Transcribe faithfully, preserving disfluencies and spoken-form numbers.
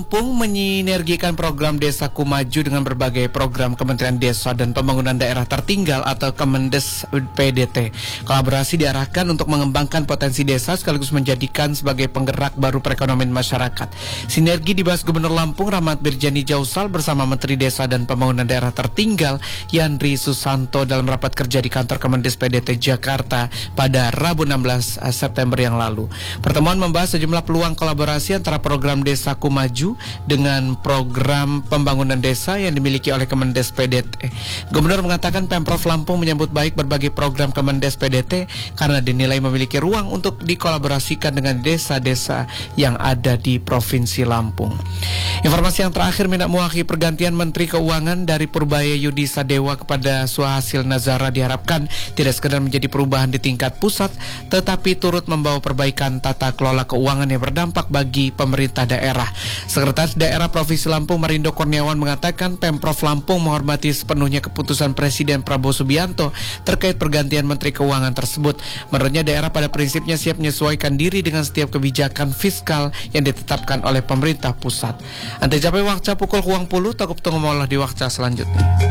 Lampung menyinergikan program Desaku Maju dengan berbagai program Kementerian Desa dan Pembangunan Daerah Tertinggal atau Kemendes P D T. Kolaborasi diarahkan untuk mengembangkan potensi desa sekaligus menjadikan sebagai penggerak baru perekonomian masyarakat. Sinergi dibahas Gubernur Lampung Rahmat Birjani Jausal bersama Menteri Desa dan Pembangunan Daerah Tertinggal Yandri Susanto dalam rapat kerja di kantor Kemendes P D T Jakarta pada Rabu enam belas September yang lalu. Pertemuan membahas sejumlah peluang kolaborasi antara program Desaku Maju dengan program pembangunan desa yang dimiliki oleh Kemendes P D T. Gubernur mengatakan Pemprov Lampung menyambut baik berbagai program Kemendes P D T karena dinilai memiliki ruang untuk dikolaborasikan dengan desa-desa yang ada di Provinsi Lampung. Informasi yang terakhir, Mindak Mewakili pergantian Menteri Keuangan dari Purbaya Yudi Sadewa kepada Suhasil Nazara diharapkan tidak sekedar menjadi perubahan di tingkat pusat, tetapi turut membawa perbaikan tata kelola keuangan yang berdampak bagi pemerintah daerah. Sekretaris Daerah Provinsi Lampung Marindo Kurniawan mengatakan Pemprov Lampung menghormati sepenuhnya keputusan Presiden Prabowo Subianto terkait pergantian Menteri Keuangan tersebut. Menurutnya daerah pada prinsipnya siap menyesuaikan diri dengan setiap kebijakan fiskal yang ditetapkan oleh pemerintah pusat. Ante capai waktu pukul kuang puluh, takut tunggu maulah di waktu selanjutnya.